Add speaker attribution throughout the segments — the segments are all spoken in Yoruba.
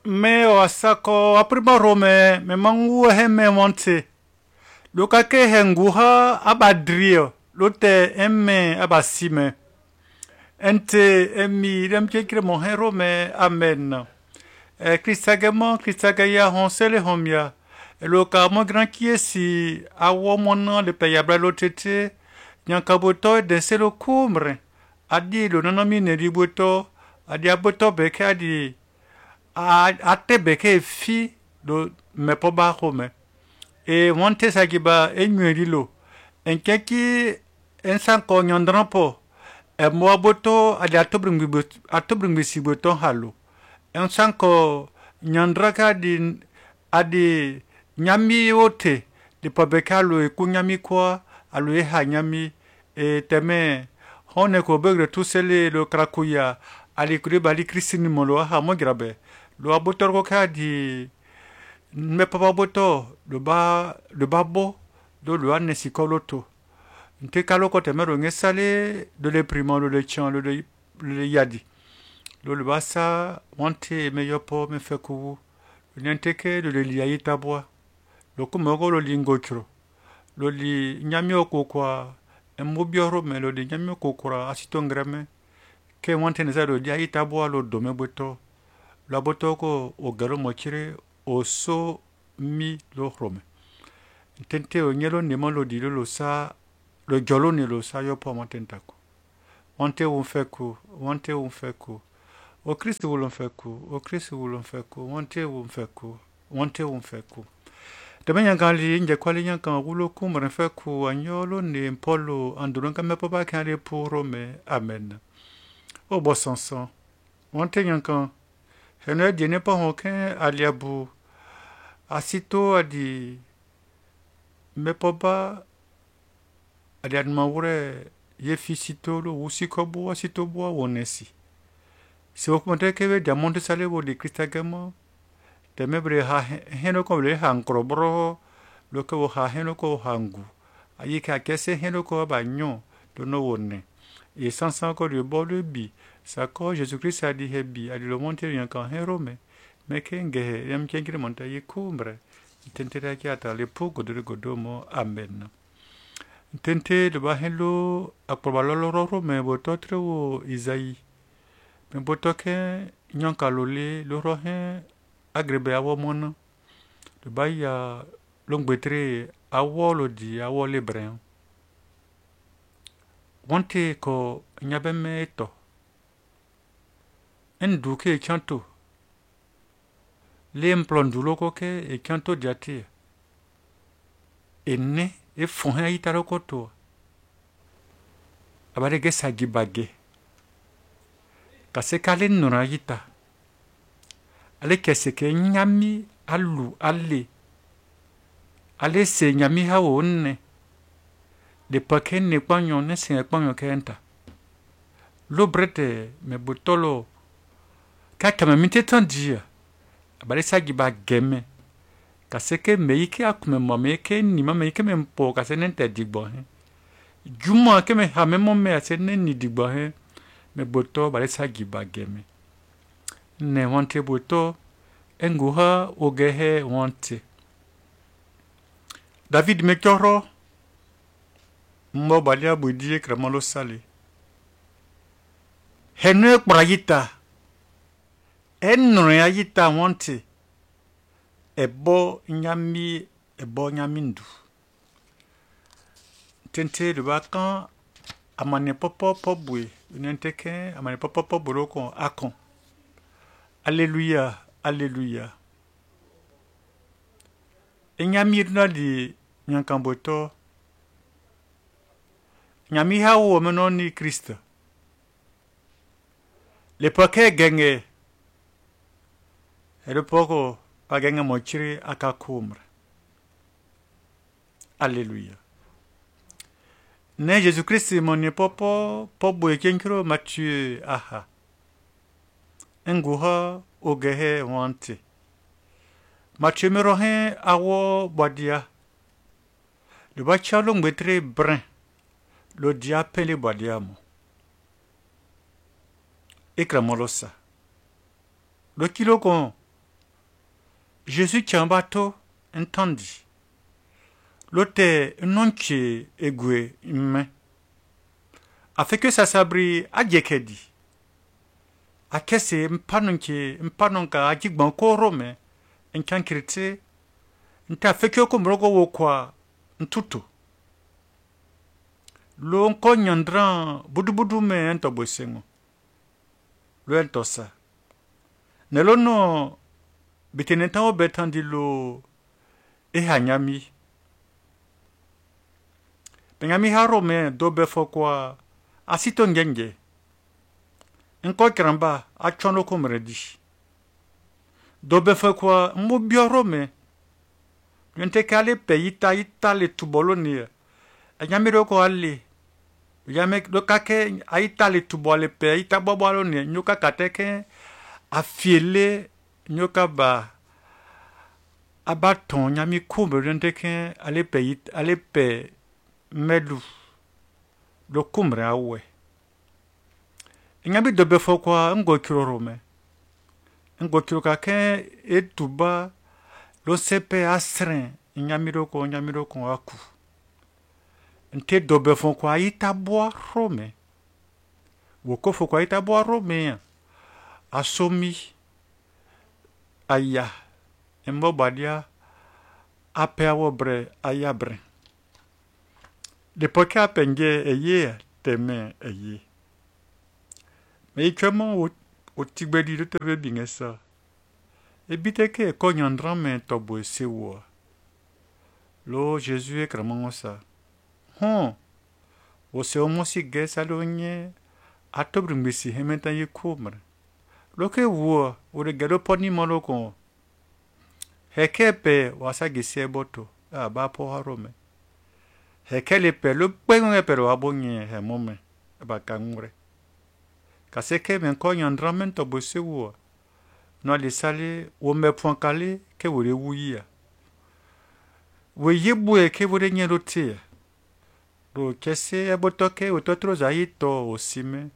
Speaker 1: me wasako apriba rome me mangu he me monte loka ke henguha abadrio lote emme abasime ente emi remkekre mon rome amen Christagaya honsele homia loka mo grand kiesi awo mona le payabla lotete nyankaboto de selo kumre adi lo nonomi ne riboto adi aboto beke adi ate beke fi do mepoba home e wonte sagiba enwelilo enkeki ensanko nyandrampo e mo aboto adi atobringbi siboto halo ensanko nyandraka adi nyami ote de pabekalo e kunyami kwa alo e ha nyami e teme hone ko begre tusele lo krakuya ali kuriba ali krisini molo ha mo grabe lo abotor ko kadi me papa boto lo babo do lo anne sikoloto nte kalo ko temero ngesale do le primo lo le chan lo le yadi lo basa wante me yopo me feku nenteke lo le liayi tabwa lo kumogo lo lingotro lo li nyami okokwa embobioro me lo li nyami okokura asitongreme ke wante ne lo liayi tabwa lo dome boto la boto ko o garo mochire o so mi lo rome tente o nyelo ne mo lo di lo sa lo jolo ne lo sa yopo montentako wante un feku o Kristo wulon feku wante un feku Demain yangali nje kwali yankan wulo kumre feku anyolo ni polo anduron ka mepo ba kan le pour Rome amen o bo sansan wante yankan hene de ne pa honken aliabu asito adi mepo ba adi admawure ye fisito lo usikobo asito bo wonesi se okumante kebe diamonte sale bo de kristagamo temebre ha heno ko le hankro bro lo ko ha heno ko hangu ayika kese heno ko banyo do no wonne et sans encore le bon le bi ça ko Jésus-Christ a dit hebi a dit le monter rien quand hérome mais kenge yam kengre monta yikumbre tentera ki ata le pogo de godomo amen tente de ba hello akobalo loro me bototre o Isaïe me botoke nyankalole loro he agrebe awo mona de baya longbetre awo lodi awo lebren wonte ko nyabeme to enduke chanto l'emplondulo koke e chanto diati enne e fon ha itaro koto abare ge sagibage kase kale nura yita ale kese ke nyami alu ale se nyami ha wonne de paken ne kwanyo ne se kwanyo kenta lo brete me botolo kaka me miteton dia abale sagi ba geme kase ke meike akume mame ke ni mame ke me mpo kase nente digbo he juma ke me ha me momme ase ne ni digbo he me boto bale sagi ba geme ne wante boto enguha ogehe wante David mekoro mbo balia budi kremalo sale henu prayita enno yita wante ebo nyamindu tente de bakan amane popo pobwe nenteke amane popo poboroko akon Alléluia, alléluia. Enyamirna di nyankamboto. Nyami hawo menoni Christ. Le poke genge. Le poko pa genge mochiri akakumre. Alléluia. Ne Jésus-Christ mon popo pobo ekenkro Matthieu aha. Enguha ogehe wante. Matthieu merohe awo bodia. Le bachalong betre brin. Le dia pele bodiamo. Ekramolosa. Le kilo kon Jésus qui est en bateau entendit. L'autre non qui est égoué humain. A fait que ça s'abri à Djekedi. A kese mpanon ka ajigban ko rome nkan kirite nta fait que ko mrogo wo kwa ntutu. Lo nko nyandran budu me ento bosengo. Lo ento sa. Nelo no biteneta o betandi lo e hanyami. Penyami harome do befo kwa asito ngenge. Nko kramba a chono ko mredi. Do befo kwa mbobio rome. Yente kale pe ita le tubolo ni. Anyamiro ko alle. Yame do kake aita le tubole pe ita bobolo ni nyoka kateke afiele nyoka ba abaton nyami kumbe yente ale pe melu do kumre awe. Nyami do befo kwa ngo kirorome. Ngo kiroka ke etuba lo sepe asren nyamiro ko aku. Nte do befo kwa ita boa rome. Woko fo kwa ita boa rome. Asomi aya. Embo badia ape awobre ayabre. Depoke apenge eye teme eye. Mais comment au tigbedi de te bien ça? Et biteke konyandran men tobo sewa. Lo Jésus est vraiment ça. O se o mosi ge salonye atobrumbisi hementa ye kumre. Lo ke wo o de gado poni moloko. Hekepe wasa gise boto. Ba po harome. Hekele pe lo pengon pero abonye hemome ba kangure. Kaseke men konyandran men tobo sewa. No le sale o me point calé ke wore wuya. We yebwe ke wore nyerote. Do kese ebotoke o totro zaito o sime.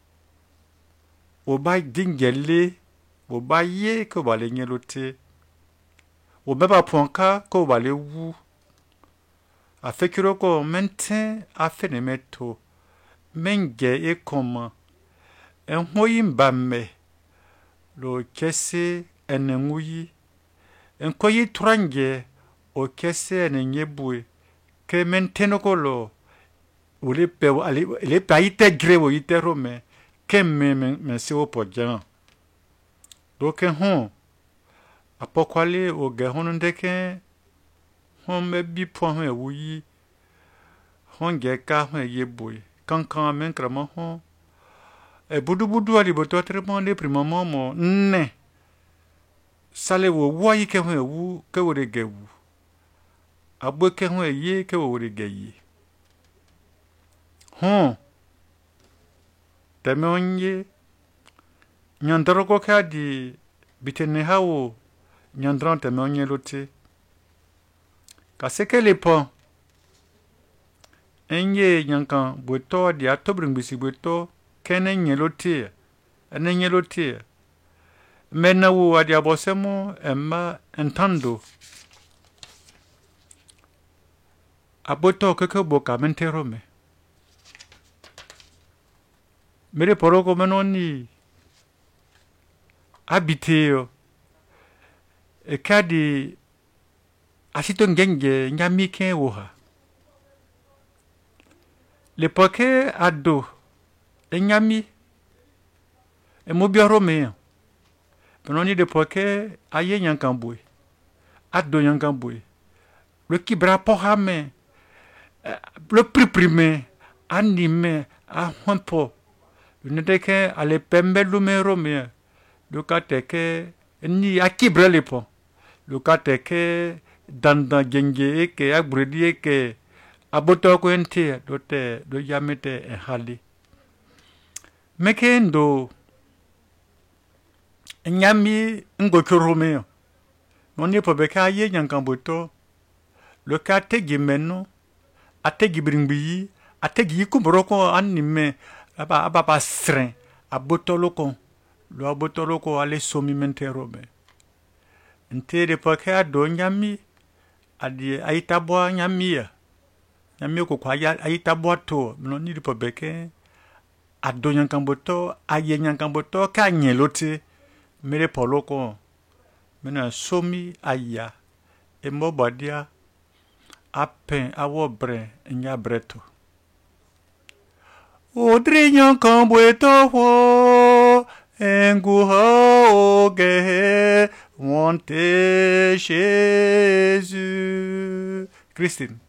Speaker 1: O ba dingele o ba ye ko ba le nyerote. O me ba point ka ko ba le wu. A fekiro ko menten a fenemeto. Menge e koma. En hoyin bamme. Lo kese enenguyi. Enkoyi trange o kese enenyebuwe. Ke menteno kolo. Le pe ite grewo ite rome. Ke men se o podjan. Do ke hon. Apokwale o ge hon ndeke. Hon me bi po hon e wuyi. Hon ge ka hon e yebuwe. Kankan men krama hon. E budu ali boto tremon le primamo mo ne sale wo wayi ke ho wu ke wo de gewu abo ke ho ye ke wo de geyi teme onye nyandro ko ka di bitene hawo nyandran teme onye lote ka seke le pon enye nyankan boto di atobringbisi boto kene nyelote mena wo adi abosemo emma entando aboto keke boka menterome mere poroko menoni abiteo e kadi asito ngenge nyamike woha le poke ado enyami emobia rome penoni de poke aye nyankambwe ado nyankambwe le kibra pohame le prime anime a honpo ne deke ale pembe lume rome le kateke ni akibra le po le kateke danda genge eke abredi eke aboto ko ente do yamete e hali mekendo nyami ngokurome noni pobeka ye nyankamboto le kategi meno ategi bringbi ategi kumbroko anime aba sren abotoloko lo abotoloko ale somi menterome Ntere poke ado nyami adi aitabwa nyami nyami ko kwa aitabwa to no ni po beke ado nyankamboto aye nyankamboto ka nyelote mere poloko mena somi aya embo badia apen awo bre nya breto odri nyankamboto ho enguha oge wante Jésus Christine.